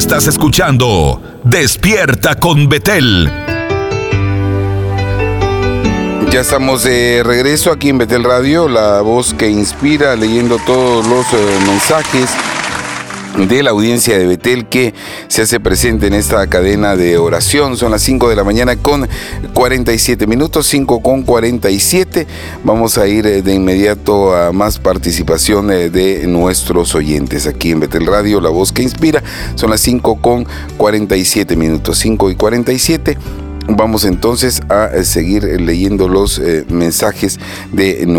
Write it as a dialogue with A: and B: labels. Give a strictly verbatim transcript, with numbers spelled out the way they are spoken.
A: Estás escuchando Despierta con Betel.
B: Ya estamos de regreso aquí en Betel Radio, la voz que inspira, leyendo todos los eh, mensajes de la audiencia de Betel que se hace presente en esta cadena de oración. Son las cinco de la mañana con cuarenta y siete minutos, cinco con cuarenta y siete. Vamos a ir de inmediato a más participación de nuestros oyentes aquí en Betel Radio, la voz que inspira. Son las cinco con cuarenta y siete minutos, cinco y cuarenta y siete. Vamos entonces a seguir leyendo los eh, mensajes de